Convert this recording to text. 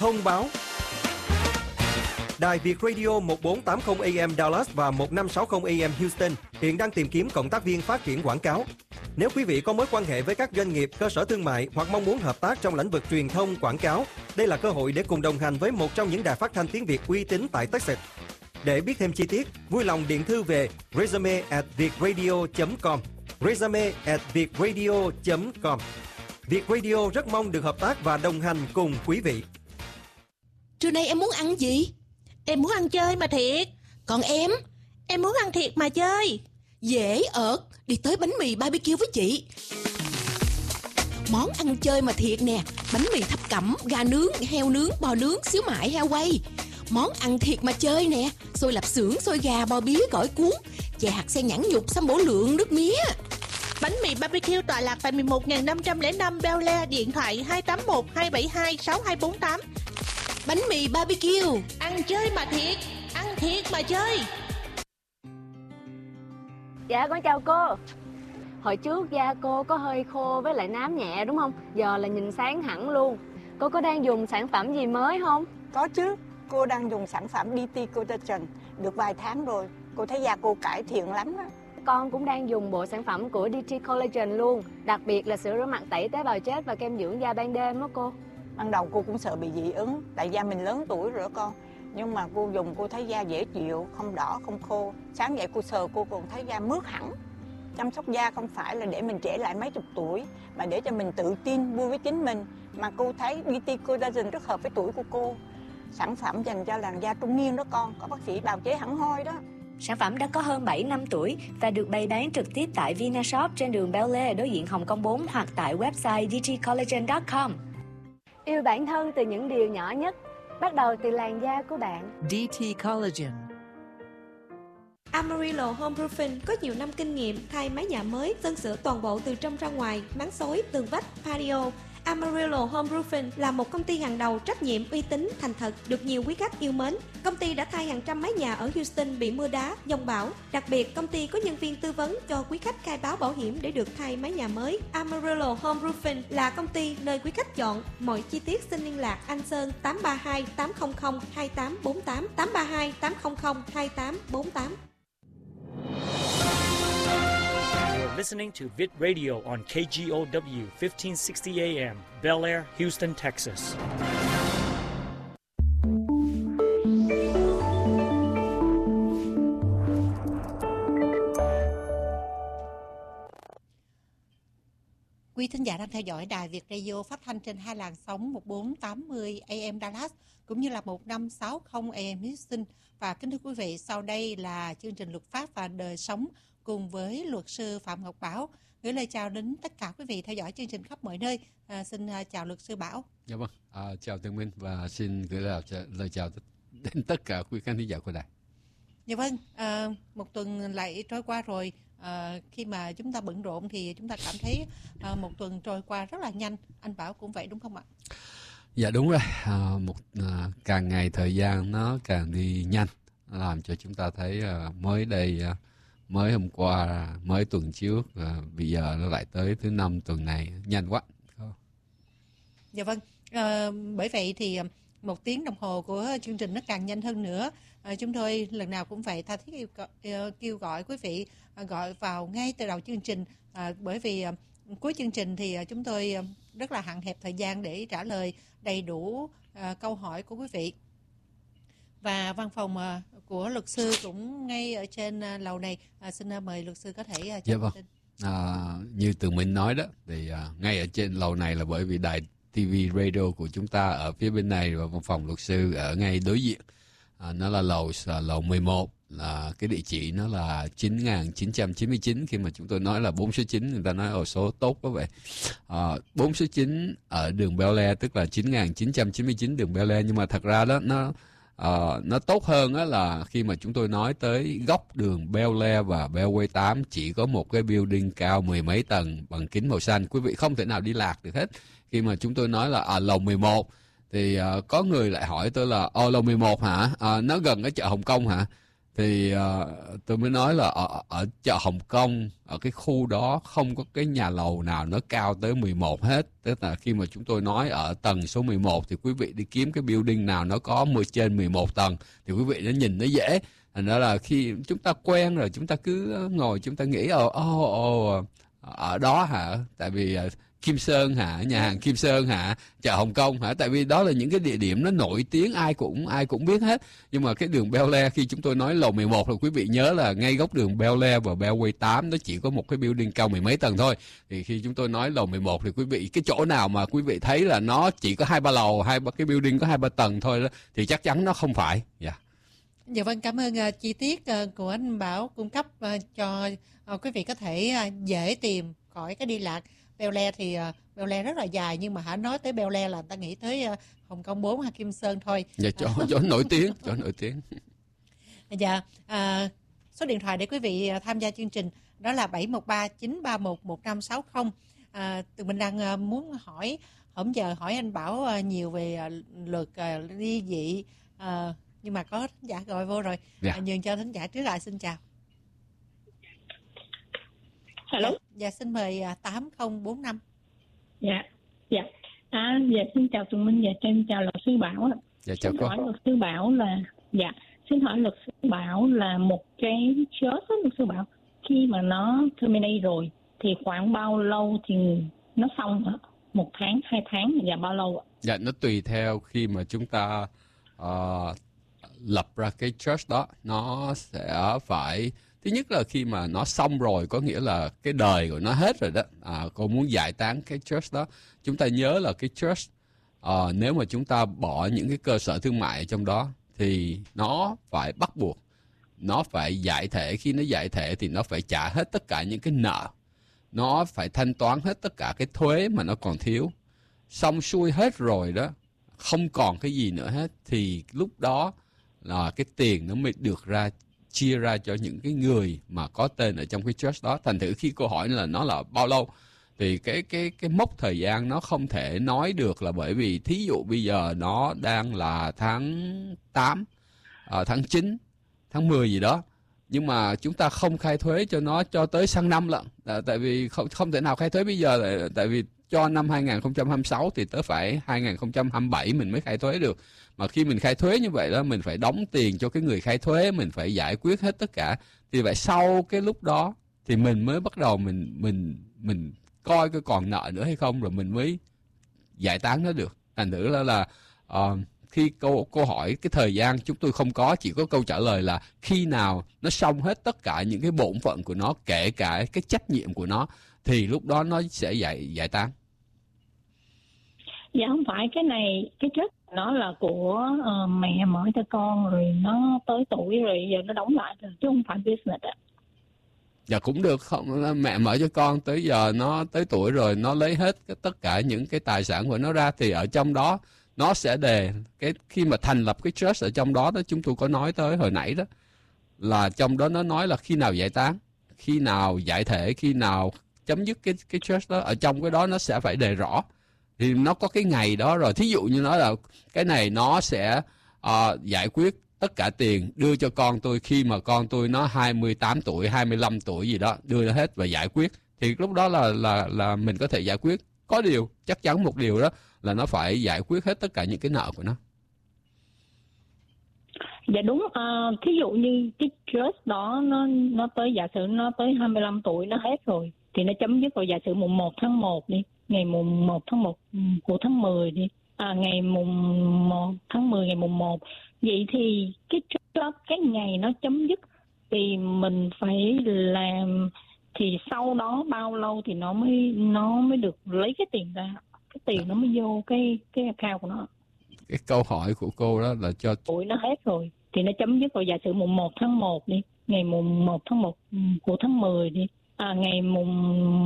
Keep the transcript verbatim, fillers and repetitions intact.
Thông báo. Đài Việt Radio một bốn tám không A M Dallas và một năm sáu không A M Houston hiện đang tìm kiếm cộng tác viên phát triển quảng cáo. Nếu quý vị có mối quan hệ với các doanh nghiệp, cơ sở thương mại hoặc mong muốn hợp tác trong lĩnh vực truyền thông, quảng cáo, đây là cơ hội để cùng đồng hành với một trong những đài phát thanh tiếng Việt uy tín tại Texas. Để biết thêm chi tiết, vui lòng điện thư về resume at vietradio chấm com, resume at vietradio chấm com. Việt Radio rất mong được hợp tác và đồng hành cùng quý vị. Trưa nay em muốn ăn gì? Em muốn ăn chơi mà thiệt. Còn em? Em muốn ăn thiệt mà chơi. Dễ ợt, đi tới bánh mì ba bi kiu với chị. Món ăn chơi mà thiệt nè. Bánh mì thập cẩm, gà nướng, heo nướng, bò nướng, xíu mại, heo quay. Món ăn thiệt mà chơi nè. Xôi lạp xưởng, xôi gà, bò bía, gỏi cuốn, chè hạt sen nhãn nhục, sâm bổ lượng, nước mía. Bánh mì ba bi kiu tọa lạc tại mười một nghìn năm trăm lẻ năm Bel Air, điện thoại hai tám một hai bảy hai sáu hai bốn tám. Bánh mì ba bi kiu, ăn chơi mà thiệt, ăn thiệt mà chơi. Dạ con chào cô. Hồi trước da cô có hơi khô với lại nám nhẹ đúng không? Giờ là nhìn sáng hẳn luôn. Cô có đang dùng sản phẩm gì mới không? Có chứ, cô đang dùng sản phẩm đê tê Collagen được vài tháng rồi. Cô thấy da cô cải thiện lắm đó. Con cũng đang dùng bộ sản phẩm của đê tê Collagen luôn. Đặc biệt là sữa rửa mặt tẩy tế bào chết và kem dưỡng da ban đêm đó cô. Ban đầu cô cũng sợ bị dị ứng, tại da mình lớn tuổi rồi đó con. Nhưng mà cô dùng cô thấy da dễ chịu, không đỏ, không khô. Sáng dậy cô sờ cô còn thấy da mướt hẳn. Chăm sóc da không phải là để mình trẻ lại mấy chục tuổi, mà để cho mình tự tin, vui với chính mình. Mà cô thấy đê tê Collagen rất hợp với tuổi của cô. Sản phẩm dành cho làn da trung niên đó con, có bác sĩ bào chế hẳn hoi đó. Sản phẩm đã có hơn bảy năm tuổi và được bày bán trực tiếp tại Vinashop trên đường Bel Air đối diện Hồng Kông bốn hoặc tại website d t collagen chấm com. Yêu bản thân từ những điều nhỏ nhất, bắt đầu từ làn da của bạn. đê tê Collagen. Amarillo Home Roofing có nhiều năm kinh nghiệm thay mái nhà mới, sơn sửa toàn bộ từ trong ra ngoài, máng xối, tường vách, patio. Amarillo Home Roofing là một công ty hàng đầu, trách nhiệm, uy tín, thành thật, được nhiều quý khách yêu mến. Công ty đã thay hàng trăm mái nhà ở Houston bị mưa đá, dông bão. Đặc biệt, công ty có nhân viên tư vấn cho quý khách khai báo bảo hiểm để được thay mái nhà mới. Amarillo Home Roofing là công ty nơi quý khách chọn. Mọi chi tiết xin liên lạc anh Sơn tám ba hai tám không không hai tám bốn tám, tám ba hai tám không không hai tám bốn tám. You're listening to Vit Radio on K G O W fifteen sixty A M, Bel Air, Houston, Texas. Quý thính giả đang theo dõi đài Việt Radio phát thanh trên hai làn sóng một bốn tám mươi A M Dallas cũng như là một năm sáu không A M Houston. Và kính thưa quý vị, sau đây là chương trình luật pháp và đời sống cùng với luật sư Phạm Ngọc Bảo. Gửi lời chào đến tất cả quý vị theo dõi chương trình khắp mọi nơi. À, xin chào luật sư Bảo. Dạ vâng, à, chào Tường Minh và xin gửi lời, lời chào đến tất cả quý khán thính giả của đài. Dạ vâng, à, một tuần lại trôi qua rồi. À, khi mà chúng ta bận rộn thì chúng ta cảm thấy à, một tuần trôi qua rất là nhanh. Anh Bảo cũng vậy đúng không ạ? Dạ đúng rồi, à, một à, càng ngày thời gian nó càng đi nhanh, làm cho chúng ta thấy à, mới đây, à, mới hôm qua, mới tuần trước, à, bây giờ nó lại tới thứ năm tuần này, nhanh quá. Dạ vâng, à, bởi vậy thì một tiếng đồng hồ của chương trình nó càng nhanh hơn nữa. À, chúng tôi lần nào cũng vậy, tha thiết kêu, kêu gọi quý vị à, gọi vào ngay từ đầu chương trình, à, bởi vì à, cuối chương trình thì à, chúng tôi à, rất là hạn hẹp thời gian để trả lời đầy đủ à, câu hỏi của quý vị. Và văn phòng à, của luật sư cũng ngay ở trên à, lầu này. À, xin à, mời luật sư có thể à, cho dạ vâng. tin. À, như Tường Minh nói đó, thì à, ngay ở trên lầu này là bởi vì đài ti vi radio của chúng ta ở phía bên này và văn phòng luật sư ở ngay đối diện. À, nó là lầu lầu mười một, là cái địa chỉ nó là chín nghìn chín trăm chín mươi chín. Khi mà chúng tôi nói là bốn số chín, người ta nói ở số tốt quá vậy. À, bốn số chín ở đường Bel Air, tức là chín nghìn chín trăm chín mươi chín đường Bel Air. Nhưng mà thật ra đó nó uh, nó tốt hơn đó là khi mà chúng tôi nói tới góc đường Bel Air và Beltway tám chỉ có một cái building cao mười mấy tầng bằng kính màu xanh. Quý vị không thể nào đi lạc được hết. Khi mà chúng tôi nói là ở lầu mười một thì uh, có người lại hỏi tôi là ờ lầu mười một hả? À, nó gần cái chợ Hồng Kông hả? Thì uh, tôi mới nói là ở, ở chợ Hồng Kông, ở cái khu đó không có cái nhà lầu nào nó cao tới mười một hết. Tức là khi mà chúng tôi nói ở tầng số mười một thì quý vị đi kiếm cái building nào nó có mười trên mười một tầng thì quý vị nó nhìn nó dễ. Thành ra là khi chúng ta quen rồi chúng ta cứ ngồi chúng ta nghĩ ồ ồ ồ ở đó hả? Tại vì uh, Kim Sơn hả, nhà hàng Kim Sơn hả, chợ Hồng Kông hả, tại vì đó là những cái địa điểm nó nổi tiếng, ai cũng ai cũng biết hết. Nhưng mà cái đường Bel Air khi chúng tôi nói lầu mười một là quý vị nhớ là ngay góc đường Bel Air và Beltway tám nó chỉ có một cái building cao mười mấy tầng thôi. Thì khi chúng tôi nói lầu mười một thì quý vị cái chỗ nào mà quý vị thấy là nó chỉ có hai ba lầu, hai ba cái building có hai ba tầng thôi đó thì chắc chắn nó không phải. Dạ. Yeah. Dạ vâng, cảm ơn uh, chi tiết uh, của anh Bảo cung cấp uh, cho uh, quý vị có thể uh, dễ tìm khỏi cái đi lạc. Bel Air thì uh, Bel Air rất là dài, nhưng mà hả nói tới Bel Air là ta nghĩ tới uh, Hồng Kông bốn hay Kim Sơn thôi. Dạ, chỗ, chỗ nổi tiếng, chỗ nổi tiếng. Dạ, uh, số điện thoại để quý vị uh, tham gia chương trình đó là bảy một ba chín ba một một năm sáu không. Uh, tụi mình đang uh, muốn hỏi, hôm giờ hỏi anh Bảo uh, nhiều về uh, luật uh, ly dị, uh, nhưng mà có thính giả gọi vô rồi. Dạ. Uh, nhường cho thính giả trước lại, xin chào. Hello. Dạ, dạ xin mời uh, tám không bốn năm. Dạ, dạ. À, dạ xin chào tụi mình, dạ xin chào luật sư Bảo ạ. Dạ chào xin cô. hỏi luật sư Bảo là, dạ, xin hỏi luật sư Bảo là một cái chớp đó, luật sư Bảo khi mà nó terminate rồi thì khoảng bao lâu thì nó xong hả? Một tháng, hai tháng và bao lâu ạ? Dạ, nó tùy theo khi mà chúng ta uh, lập ra cái church đó, nó sẽ phải, thứ nhất là khi mà nó xong rồi có nghĩa là cái đời của nó hết rồi đó. À, cô muốn giải tán cái church đó, chúng ta nhớ là cái church uh, nếu mà chúng ta bỏ những cái cơ sở thương mại trong đó thì nó phải bắt buộc, nó phải giải thể. Khi nó giải thể thì nó phải trả hết tất cả những cái nợ, nó phải thanh toán hết tất cả cái thuế mà nó còn thiếu. Xong xuôi hết rồi đó, không còn cái gì nữa hết, thì lúc đó là cái tiền nó mới được ra, chia ra cho những cái người mà có tên ở trong cái church đó. Thành thử khi cô hỏi là nó là bao lâu thì cái cái cái mốc thời gian nó không thể nói được, là bởi vì thí dụ bây giờ nó đang là tháng tám, à, tháng chín, tháng mười gì đó, nhưng mà chúng ta không khai thuế cho nó cho tới sang năm lận. À, tại vì không không thể nào khai thuế bây giờ, tại, tại vì cho năm hai không hai sáu thì tới phải hai không hai bảy mình mới khai thuế được. Mà khi mình khai thuế như vậy đó, mình phải đóng tiền cho cái người khai thuế, mình phải giải quyết hết tất cả. Thì vậy sau cái lúc đó thì mình mới bắt đầu mình mình mình coi cái còn nợ nữa hay không, rồi mình mới giải tán nó được. Thành thử là là uh, khi cô cô hỏi cái thời gian chúng tôi không có, chỉ có câu trả lời là khi nào nó xong hết tất cả những cái bổn phận của nó, kể cả cái trách nhiệm của nó, thì lúc đó nó sẽ giải giải tán. Dạ không phải, cái này cái chất nó là của uh, mẹ mở cho con rồi nó tới tuổi rồi giờ nó đóng lại rồi, chứ không phải business ạ. Dạ cũng được, không, mẹ mở cho con tới giờ nó tới tuổi rồi, nó lấy hết cái, tất cả những cái tài sản của nó ra, thì ở trong đó nó sẽ đề cái khi mà thành lập cái trust ở trong đó đó, chúng tôi có nói tới hồi nãy đó, là trong đó nó nói là khi nào giải tán, khi nào giải thể, khi nào chấm dứt cái cái trust đó, ở trong cái đó nó sẽ phải đề rõ. Thì nó có cái ngày đó rồi. Thí dụ như nói là cái này nó sẽ uh, giải quyết tất cả tiền đưa cho con tôi khi mà con tôi nó hai mươi tám tuổi, hai mươi lăm tuổi gì đó, đưa nó hết và giải quyết. Thì lúc đó là là là mình có thể giải quyết. Có điều, chắc chắn một điều đó là nó phải giải quyết hết tất cả những cái nợ của nó. Dạ đúng, uh, thí dụ như cái trust đó nó nó tới, giả sử nó tới hai mươi lăm tuổi nó hết rồi thì nó chấm dứt vào giả sử mùng một tháng một đi, ngày mùng một tháng một của tháng mười đi, à, ngày mùng một tháng mười, ngày mùng một. Vậy thì cái cái ngày nó chấm dứt thì mình phải làm, thì sau đó bao lâu thì nó mới nó mới được lấy cái tiền ra, cái tiền nó mới vô cái cái account của nó. Cái câu hỏi của cô đó là cho tuổi nó hết rồi thì nó chấm dứt vào giả sử mùng một tháng một đi, ngày mùng một tháng một của tháng mười đi, à, ngày mùng